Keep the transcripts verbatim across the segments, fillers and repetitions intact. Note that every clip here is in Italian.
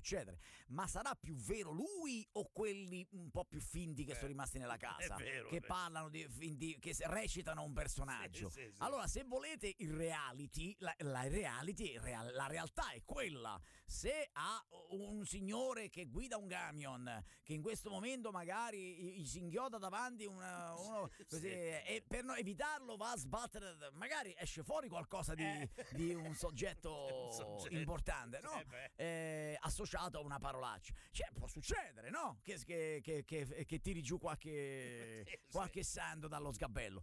succedere. Ma sarà più vero lui o quelli un po' più finti che eh, sono rimasti nella casa, vero, che parlano di finti, che recitano un personaggio? Sì, sì, sì. Allora, se volete il reality, la, la reality, la realtà è quella. Se ha un signore che guida un camion, che in questo momento magari gli si inghioda davanti una, uno sì, così, sì. e per non evitarlo va a sbattere, magari esce fuori qualcosa di, eh. di un soggetto, un soggetto importante, no? Eh eh, associato a una parolaccia. Cioè, può succedere, no? Che, che, che, che, che tiri giù qualche, sì, qualche sì. santo dallo sgabello.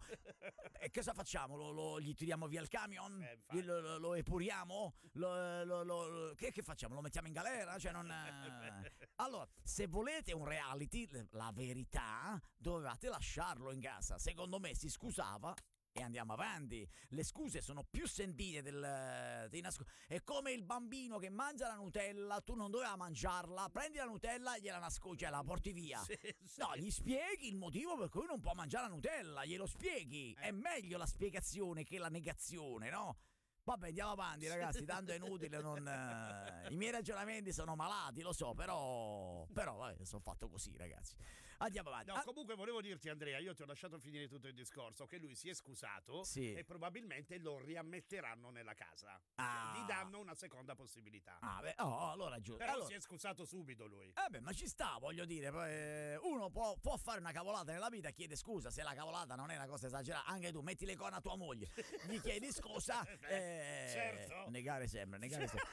E cosa facciamo? Lo, lo, gli tiriamo via il camion? Eh, lo, lo, lo epuriamo? Lo, lo, lo, che, che facciamo? Lo mettiamo in galera? Cioè non... Allora, se volete un reality, la verità, dovevate lasciarlo in casa. Secondo me si scusava e andiamo avanti. Le scuse sono più sentite del, del nasco- è come il bambino che mangia la Nutella, tu non doveva mangiarla, prendi la Nutella e gliela nascondi, cioè la porti via. Sì, sì. No, gli spieghi il motivo per cui non può mangiare la Nutella, glielo spieghi. Eh. È meglio la spiegazione che la negazione, no? Vabbè, andiamo avanti, ragazzi, tanto è inutile, non eh, i miei ragionamenti sono malati, lo so, però però vabbè, sono fatto così, ragazzi. Andiamo avanti. No, ah, comunque volevo dirti, Andrea, io ti ho lasciato finire tutto il discorso, che lui si è scusato, sì. e probabilmente lo riammetteranno nella casa. Ah. Gli danno una seconda possibilità. Ah, beh, oh, allora giusto. Però allora... si è scusato subito lui. Eh beh, ma ci sta, voglio dire, eh, uno può, può fare una cavolata nella vita e chiede scusa, se la cavolata non è una cosa esagerata, anche tu metti le corna a tua moglie, gli chiedi scusa, eh, certo. negare sempre, negare sempre.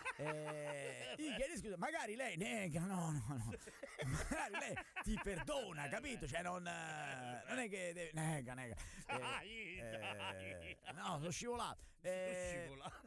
Eh, gli chiedi scusa, magari lei nega, no, no, no, magari lei ti perdona, capito? Cioè non, non è che deve, nega, nega. Eh, dai, eh, dai. no, sono scivolato. Eh, Sono scivolato.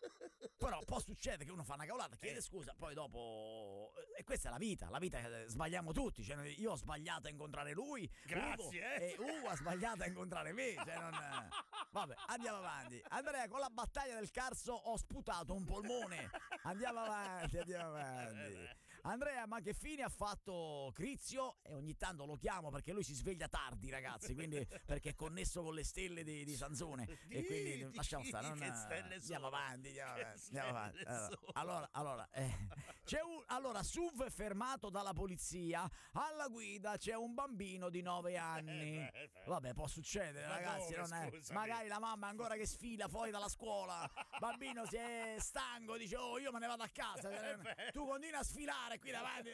Però può succedere che uno fa una cavolata, chiede eh. scusa, poi dopo... E questa è la vita, la vita eh, sbagliamo tutti, cioè, io ho sbagliato a incontrare lui, grazie, Ugo, e Ugo ha sbagliato a incontrare me, cioè non... Vabbè, andiamo avanti. Andrea, con la battaglia del Carso ho sputato un polmone. Andiamo avanti, andiamo avanti. Andrea, ma che fine ha fatto Crizio? E ogni tanto lo chiamo perché lui si sveglia tardi, ragazzi, quindi perché è connesso con le stelle di, di Sansone. E quindi lasciamo stare. Non... Andiamo avanti, andiamo avanti. Andiamo avanti. Allora, allora, eh. c'è un allora S U V fermato dalla polizia, alla guida c'è un bambino di nove anni. Vabbè, può succedere, ma ragazzi, dove, non è... magari la mamma ancora che sfila fuori dalla scuola, bambino si è stanco, dice oh io me ne vado a casa, tu continui a sfilare qui davanti,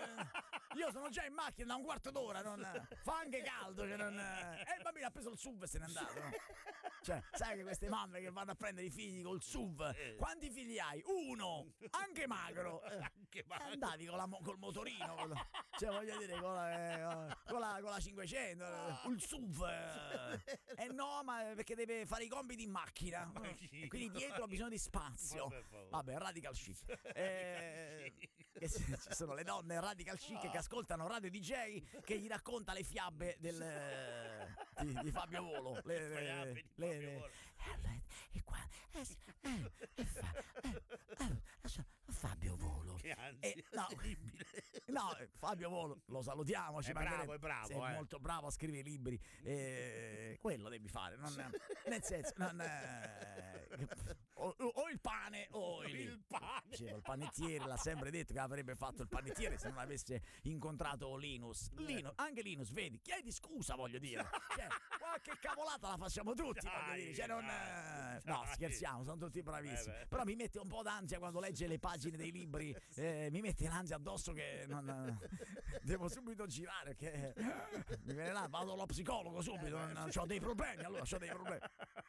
io sono già in macchina da un quarto d'ora, non... fa anche caldo, cioè non... e il bambino ha preso il S U V e se n'è andato, no? Cioè, sai che queste mamme che vanno a prendere i figli col S U V, quanti figli hai? Uno, anche magro, anche magro. Andavi con la, col motorino, con la, cioè voglio dire con la, con la, con la cinquecento, il S U V, e eh no, ma perché deve fare i compiti in macchina, e quindi dietro ha bisogno di spazio. Vabbè, radical chic. Eh, ci sono le donne radical chic che ascoltano Radio D J che gli racconta le fiabe del, di, di Fabio Volo. Le, le, le, le, le, e qua eh, eh, eh, fa, eh, eh, Fabio Volo. Che ansia, eh, no, terribile. No, Fabio Volo, lo salutiamo. Ci è bravo, è bravo. Sei eh. molto bravo a scrivere libri. Eh, quello devi fare. Non, nel senso, non, eh, o, o il pane o il, il pane. Cioè, il panettiere l'ha sempre detto che avrebbe fatto il panettiere se non avesse incontrato Linus. Linus, anche Linus, vedi, chiedi scusa, voglio dire. Cioè, qualche cavolata la facciamo tutti, dai, voglio dire. Cioè, non, dai, no, dai. scherziamo, sono tutti bravissimi. Eh Però mi mette un po' d'ansia quando legge le pagine dei libri, eh, mi mette l'ansia addosso che non devo subito girare perché mi viene là, vado allo psicologo subito, ho dei problemi, allora ho dei problemi.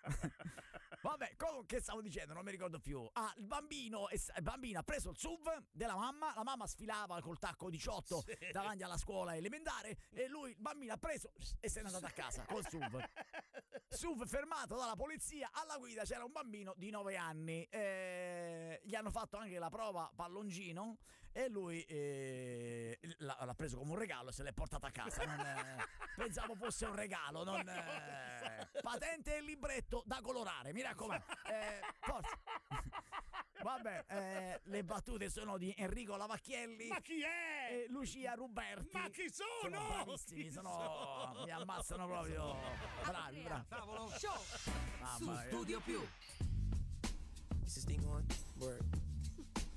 Vabbè, che stavo dicendo, non mi ricordo più. Ah, il bambino, il bambino ha preso il S U V della mamma, la mamma sfilava col tacco diciotto sì. davanti alla scuola elementare e lui, il bambino ha preso e se n'è andato a casa col S U V. S U V fermato dalla polizia, alla guida c'era un bambino di nove anni, eh, gli hanno fatto anche la prova palloncino e lui eh, l'ha, l'ha preso come un regalo e se l'è portato a casa. Non, eh, pensavo fosse un regalo, non eh, patente e libretto da colorare, mi raccomando. Eh, forza. Vabbè, eh, le battute sono di Enrico Lavacchielli. Ma chi è? E Lucia Ruberti. Ma chi sono? Sono bravissimi, chi sono, sono? mi ammazzano proprio. Bravi, bravi. Tavolo show Mamma su mia. Studio Più. Is this thing on? Word.